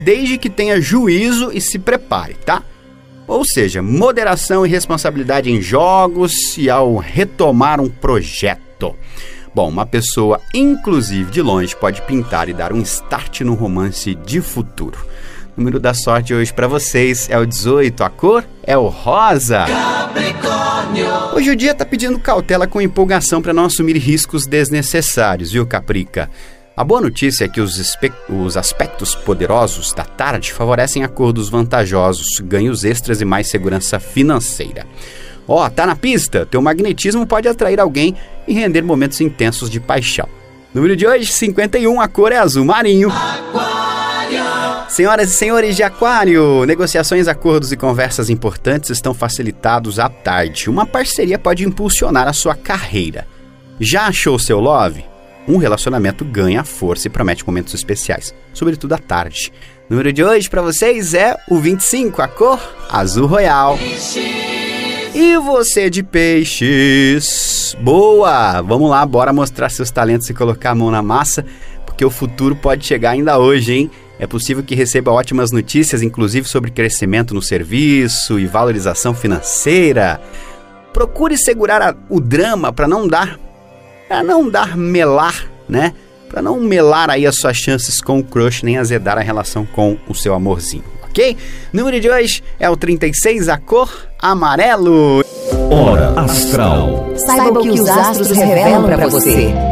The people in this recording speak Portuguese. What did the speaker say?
desde que tenha juízo e se prepare, tá? Ou seja, moderação e responsabilidade em jogos e ao retomar um projeto. Bom, uma pessoa, inclusive de longe, pode pintar e dar um start no romance de futuro. O número da sorte hoje para vocês é o 18, a cor é o rosa. Capricórnio. Hoje o dia tá pedindo cautela com empolgação para não assumir riscos desnecessários, viu, Caprica? A boa notícia é que os aspectos poderosos da tarde favorecem acordos vantajosos, ganhos extras e mais segurança financeira. Ó, tá na pista? Teu magnetismo pode atrair alguém e render momentos intensos de paixão. Número de hoje, 51, a cor é azul marinho. Aquário. Senhoras e senhores de Aquário, negociações, acordos e conversas importantes estão facilitados à tarde. Uma parceria pode impulsionar a sua carreira. Já achou seu love? Um relacionamento ganha força e promete momentos especiais, sobretudo à tarde. O número de hoje para vocês é o 25, a cor azul royal. E você de peixes? Boa! Vamos lá, bora mostrar seus talentos e colocar a mão na massa, porque o futuro pode chegar ainda hoje, hein? É possível que receba ótimas notícias, inclusive sobre crescimento no serviço e valorização financeira. Procure segurar o drama para não dar melar, né? Para não melar aí as suas chances com o crush, nem azedar a relação com o seu amorzinho, ok? Número de hoje é o 36, a cor amarelo. Hora Astral. Saiba o que os astros revelam para você.